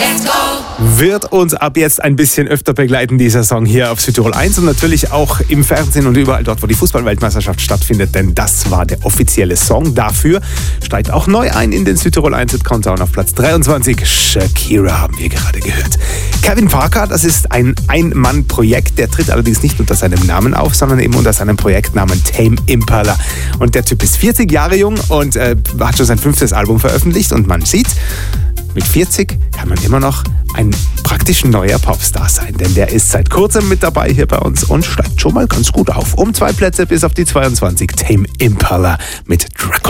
Wird uns ab jetzt ein bisschen öfter begleiten, dieser Song hier auf Südtirol 1 und natürlich auch im Fernsehen und überall dort, wo die Fußball-Weltmeisterschaft stattfindet, denn das war der offizielle Song. Dafür steigt auch neu ein in den Südtirol 1 Hit Countdown auf Platz 23. Shakira haben wir gerade gehört. Kevin Parker, das ist ein Ein-Mann-Projekt, der tritt allerdings nicht unter seinem Namen auf, sondern eben unter seinem Projektnamen Tame Impala. Und der Typ ist 40 Jahre jung und hat schon sein 5. Album veröffentlicht und man sieht, mit 40 kann man immer noch ein praktisch neuer Popstar sein, denn der ist seit kurzem mit dabei hier bei uns und steigt schon mal ganz gut auf. Um 2 Plätze bis auf die 22. Tame Impala mit Dracula.